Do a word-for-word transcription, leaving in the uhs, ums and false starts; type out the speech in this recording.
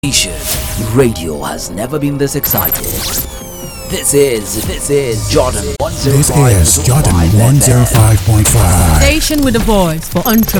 Radio has never been this excited. This is, this is Jordan one oh five. This is Jordan one oh five point five. Station with a voice for entrepreneurs.